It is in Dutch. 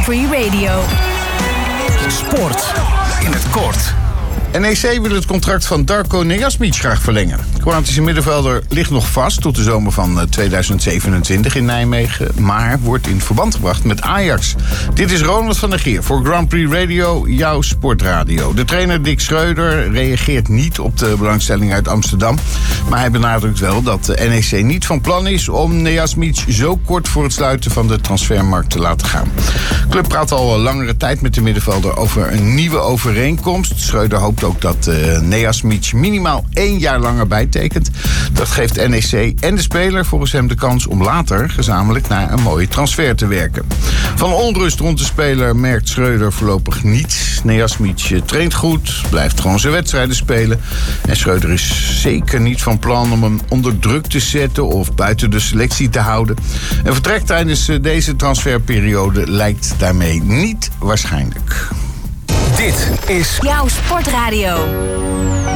Free Radio. Sport in het kort. NEC wil het contract van Darko Nejasmic graag verlengen. De Kroatische middenvelder ligt nog vast tot de zomer van 2027 in Nijmegen, maar wordt in verband gebracht met Ajax. Dit is Ronald van der Geer voor Grand Prix Radio, jouw sportradio. De trainer Dick Schreuder reageert niet op de belangstelling uit Amsterdam, maar hij benadrukt wel dat de NEC niet van plan is om Nejasmic zo kort voor het sluiten van de transfermarkt te laten gaan. De club praat al langere tijd met de middenvelder over een nieuwe overeenkomst. Schreuder hoopt ook dat Nejasmic minimaal 1 jaar langer bijtekent. Dat geeft NEC en de speler volgens hem de kans om later gezamenlijk naar een mooie transfer te werken. Van onrust rond de speler merkt Schreuder voorlopig niets. Nejasmic traint goed, blijft gewoon zijn wedstrijden spelen. En Schreuder is zeker niet van plan om hem onder druk te zetten of buiten de selectie te houden. Een vertrek tijdens deze transferperiode lijkt daarmee niet waarschijnlijk. Dit is Jouw sportradio.